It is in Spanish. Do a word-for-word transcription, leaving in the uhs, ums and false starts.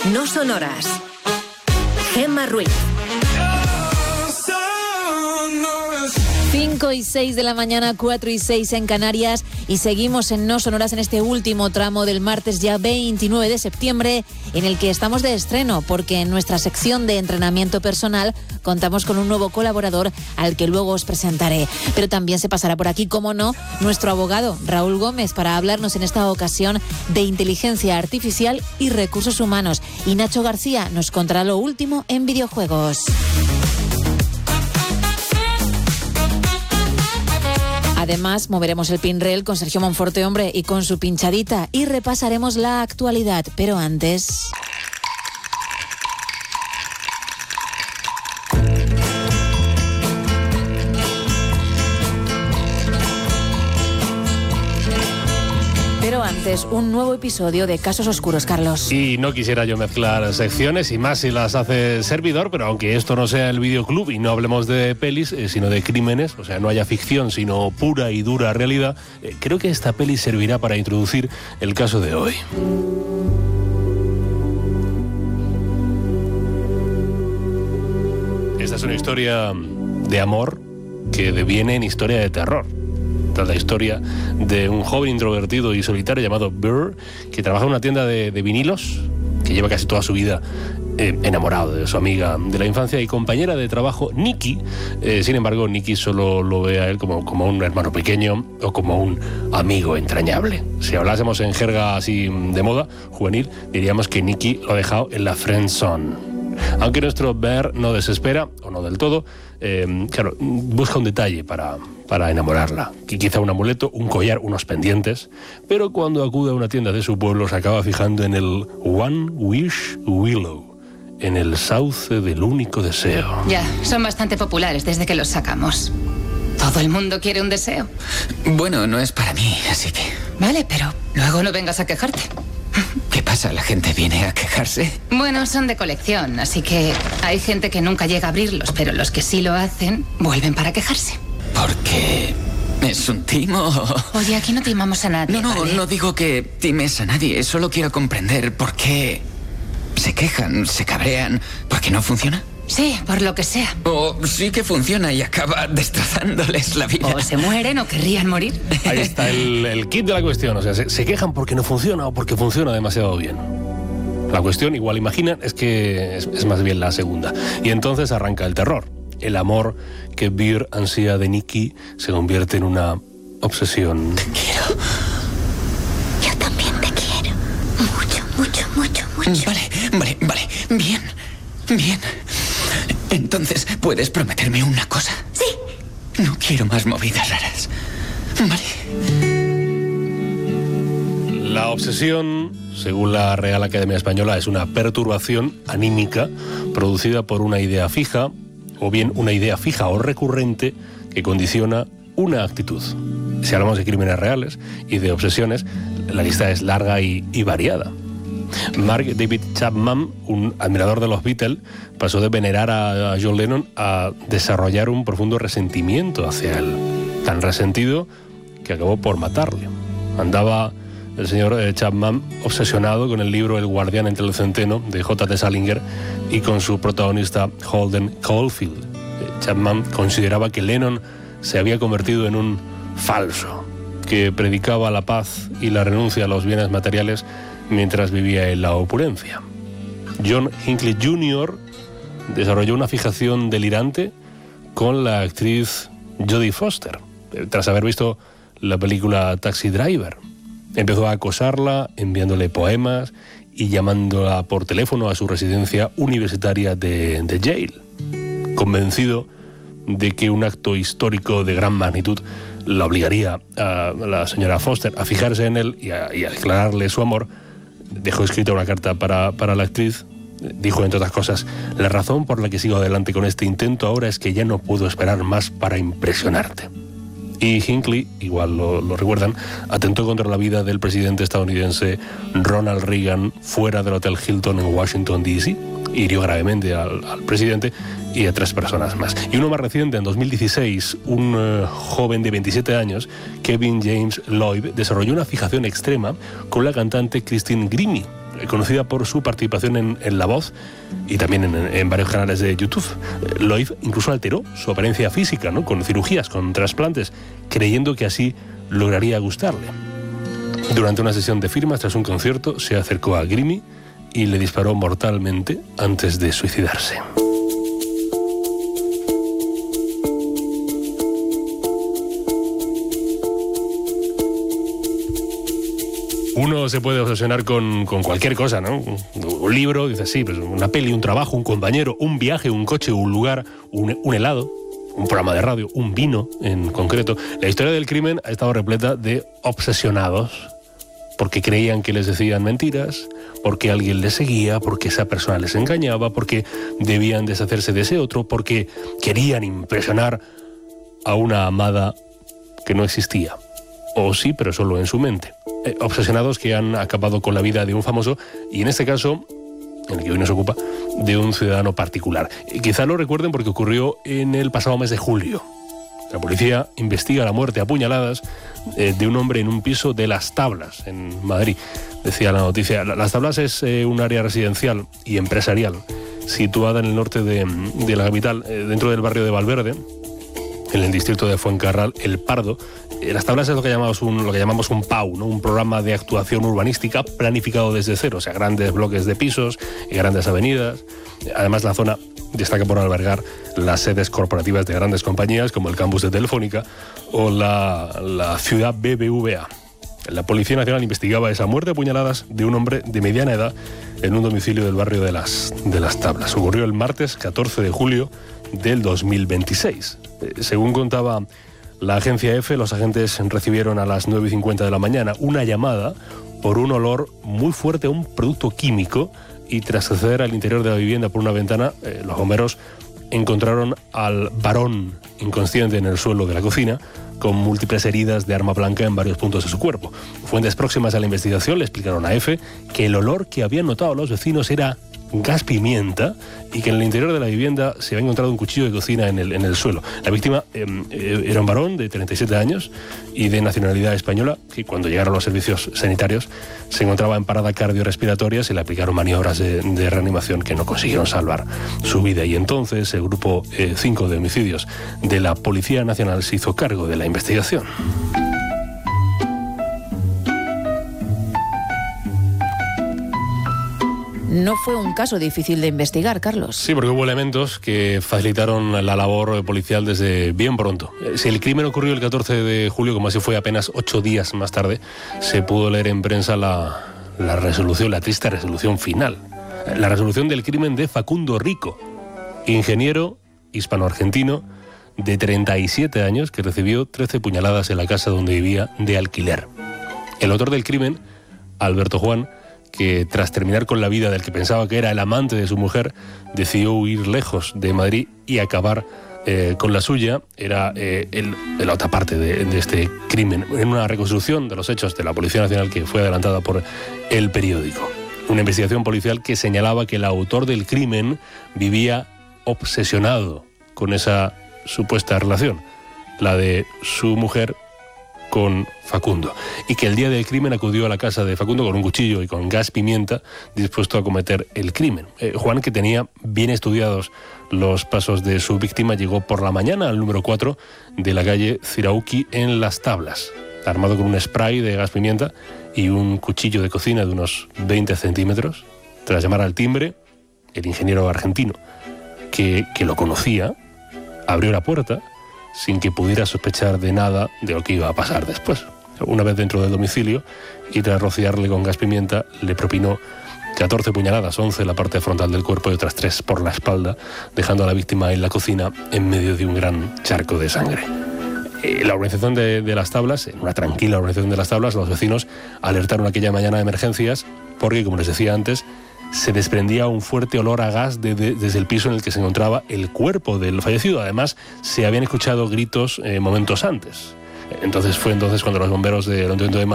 No son horas. Gemma Ruiz. cinco y seis de la mañana, cuatro y seis en Canarias, y seguimos en No Sonoras en este último tramo del martes ya veintinueve de septiembre, en el que estamos de estreno, porque en nuestra sección de entrenamiento personal contamos con un nuevo colaborador al que luego os presentaré. Pero también se pasará por aquí, como no, nuestro abogado Raúl Gómez, para hablarnos en esta ocasión de inteligencia artificial y recursos humanos. Y Nacho García nos contará lo último en videojuegos. Además, moveremos el pinrel con Sergio Monforte, hombre, y con su pinchadita, y repasaremos la actualidad. Pero antes... Pero antes, un nuevo episodio de Casos Oscuros, Carlos. Y no quisiera yo mezclar secciones, y más si las hace servidor, pero aunque esto no sea el videoclub y no hablemos de pelis, eh, sino de crímenes, o sea, no haya ficción, sino pura y dura realidad, eh, creo que esta peli servirá para introducir el caso de hoy. Esta es una historia de amor que deviene en historia de terror. La historia de un joven introvertido y solitario llamado Burr, que trabaja en una tienda de, de vinilos, que lleva casi toda su vida eh, enamorado de su amiga de la infancia y compañera de trabajo, Nikki. Eh, sin embargo, Nikki solo lo ve a él como, como un hermano pequeño o como un amigo entrañable. Si hablásemos en jerga así de moda, juvenil, diríamos que Nikki lo ha dejado en la friend zone. Aunque nuestro Burr no desespera, o no del todo, eh, claro, busca un detalle para, para enamorarla. Quizá un amuleto, un collar, unos pendientes. Pero cuando acude a una tienda de su pueblo se acaba fijando en el One Wish Willow, en el sauce del único deseo. Ya, son bastante populares desde que los sacamos. Todo el mundo quiere un deseo. Bueno, no es para mí, así que... Vale, pero luego no vengas a quejarte. ¿Qué pasa? ¿La gente viene a quejarse? Bueno, son de colección, así que hay gente que nunca llega a abrirlos, pero los que sí lo hacen vuelven para quejarse. ¿Por qué? ¿Es un timo? Oye, aquí no timamos a nadie. No, no, ¿vale? no digo que times a nadie. Solo quiero comprender por qué se quejan, se cabrean. ¿Por qué no funciona? Sí, por lo que sea. O sí que funciona y acaba destrozándoles la vida. O se mueren o querrían morir. Ahí está el, el kit de la cuestión. O sea, se, se quejan porque no funciona o porque funciona demasiado bien. La cuestión, igual imaginan, es que es, es más bien la segunda. Y entonces arranca el terror. El amor que Burr ansía de Nikki se convierte en una obsesión. Te quiero. Yo también te quiero. Mucho, mucho, mucho, mucho. Vale, vale, vale. Bien, bien. Entonces, ¿puedes prometerme una cosa? Sí. No quiero más movidas raras. Vale. La obsesión, según la Real Academia Española, es una perturbación anímica producida por una idea fija, o bien una idea fija o recurrente que condiciona una actitud. Si hablamos de crímenes reales y de obsesiones, la lista es larga y, y variada. Mark David Chapman, un admirador de los Beatles, pasó de venerar a John Lennon a desarrollar un profundo resentimiento hacia él. Tan resentido que acabó por matarle. Andaba el señor Chapman obsesionado con el libro El guardián entre el centeno de J T Salinger y con su protagonista Holden Caulfield. Chapman consideraba que Lennon se había convertido en un falso, que predicaba la paz y la renuncia a los bienes materiales mientras vivía en la opulencia. John Hinckley junior desarrolló una fijación delirante con la actriz Jodie Foster, tras haber visto la película Taxi Driver. Empezó a acosarla, enviándole poemas y llamándola por teléfono a su residencia universitaria de, de Yale. Convencido de que un acto histórico de gran magnitud la obligaría a la señora Foster a fijarse en él y a, y a declararle su amor, dejó escrita una carta para, para la actriz. Dijo, entre otras cosas: la razón por la que sigo adelante con este intento ahora es que ya no puedo esperar más para impresionarte. Y Hinckley, igual lo, lo recuerdan, atentó contra la vida del presidente estadounidense Ronald Reagan fuera del Hotel Hilton en Washington, D C Hirió gravemente al, al presidente y a tres personas más. Y uno más reciente, en dos mil dieciséis, un uh, joven de veintisiete años, Kevin James Lloyd, desarrolló una fijación extrema con la cantante Christine Grimmie, conocida por su participación en, en La Voz y también en, en varios canales de YouTube. Loeb incluso alteró su apariencia física, ¿no?, con cirugías, con trasplantes, creyendo que así lograría gustarle. Durante una sesión de firmas tras un concierto, se acercó a Grimmy y le disparó mortalmente antes de suicidarse. Uno se puede obsesionar con, con cualquier cosa, ¿no? Un libro, dices, sí, pues una peli, un trabajo, un compañero, un viaje, un coche, un lugar, un, un helado, un programa de radio, un vino en concreto. La historia del crimen ha estado repleta de obsesionados, porque creían que les decían mentiras, porque alguien les seguía, porque esa persona les engañaba, porque debían deshacerse de ese otro, porque querían impresionar a una amada que no existía. O sí, pero solo en su mente. Eh, obsesionados que han acabado con la vida de un famoso, y en este caso, en el que hoy nos ocupa, de un ciudadano particular. Eh, quizá lo recuerden porque ocurrió en el pasado mes de julio. La policía investiga la muerte a puñaladas eh, de un hombre en un piso de Las Tablas, en Madrid. Decía la noticia, Las Tablas es eh, un área residencial y empresarial situada en el norte de, de la capital, eh, dentro del barrio de Valverde, en el distrito de Fuencarral, El Pardo. Las Tablas es lo que llamamos un, lo que llamamos un P A U, ¿no? Un programa de actuación urbanística planificado desde cero, o sea, grandes bloques de pisos y grandes avenidas. Además, la zona destaca por albergar las sedes corporativas de grandes compañías como el campus de Telefónica o la, la ciudad B B V A. La Policía Nacional investigaba esa muerte a puñaladas de un hombre de mediana edad en un domicilio del barrio de las, de las Tablas. Ocurrió el martes catorce de julio del dos mil veintiséis. Eh, según contaba la agencia EFE, los agentes recibieron a las nueve y cincuenta de la mañana una llamada por un olor muy fuerte a un producto químico, y tras acceder al interior de la vivienda por una ventana, eh, los bomberos encontraron al varón inconsciente en el suelo de la cocina, con múltiples heridas de arma blanca en varios puntos de su cuerpo. Fuentes próximas a la investigación le explicaron a EFE que el olor que habían notado los vecinos era gas pimienta, y que en el interior de la vivienda se había encontrado un cuchillo de cocina en el, en el suelo. La víctima eh, eh, era un varón de treinta y siete años y de nacionalidad española, que cuando llegaron los servicios sanitarios se encontraba en parada cardiorrespiratoria. Se le aplicaron maniobras de, de reanimación que no consiguieron salvar su vida, y entonces el grupo cinco eh, de homicidios de la Policía Nacional se hizo cargo de la investigación. No fue un caso difícil de investigar, Carlos. Sí, porque hubo elementos que facilitaron la labor policial desde bien pronto. Si el crimen ocurrió el catorce de julio, como así fue apenas ocho días más tarde, se pudo leer en prensa la, la resolución, la triste resolución final. La resolución del crimen de Facundo Rico, ingeniero hispano-argentino de treinta y siete años, que recibió trece puñaladas en la casa donde vivía de alquiler. El autor del crimen, Alberto Juan, que tras terminar con la vida del que pensaba que era el amante de su mujer, decidió huir lejos de Madrid y acabar eh, con la suya, era eh, el, la otra parte de, de este crimen, en una reconstrucción de los hechos de la Policía Nacional que fue adelantada por El Periódico. Una investigación policial que señalaba que el autor del crimen vivía obsesionado con esa supuesta relación, la de su mujer con Facundo, y que el día del crimen acudió a la casa de Facundo con un cuchillo y con gas pimienta, dispuesto a cometer el crimen. Eh, Juan, que tenía bien estudiados los pasos de su víctima, llegó por la mañana al número cuatro de la calle Cirauqui en Las Tablas, armado con un spray de gas pimienta y un cuchillo de cocina de unos veinte centímetros. Tras llamar al timbre, el ingeniero argentino, que, que lo conocía, abrió la puerta sin que pudiera sospechar de nada de lo que iba a pasar después. Una vez dentro del domicilio, y tras rociarle con gas pimienta, le propinó catorce puñaladas, once en la parte frontal del cuerpo y otras tres por la espalda, dejando a la víctima en la cocina en medio de un gran charco de sangre. En la organización de, de Las Tablas, en una tranquila organización de Las Tablas, los vecinos alertaron aquella mañana de emergencias porque, como les decía antes, se desprendía un fuerte olor a gas de, de, desde el piso en el que se encontraba el cuerpo del fallecido. Además, se habían escuchado gritos eh, momentos antes. Entonces fue entonces cuando los bomberos del Ayuntamiento de Madrid